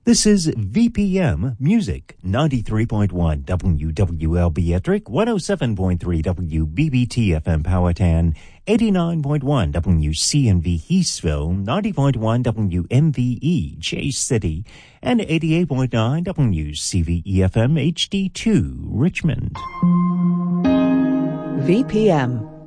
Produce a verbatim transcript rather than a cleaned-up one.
This is V P M Music, ninety-three point one W W L B Ettrick, one oh seven point three W B B T F M Powhatan, eighty-nine point one W C N V Eastville, ninety point one W M V E Chase City, and eighty-eight point nine W C V E F M H D two Richmond. V P M